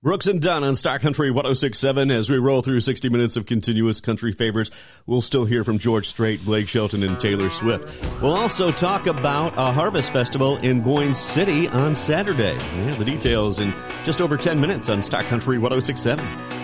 Brooks and Dunn on Star Country 106.7. As we roll through 60 minutes of continuous country favorites, we'll still hear from George Strait, Blake Shelton, and Taylor Swift. We'll also talk about a harvest festival in Boyne City on Saturday. The details in just over 10 minutes on Star Country 106.7.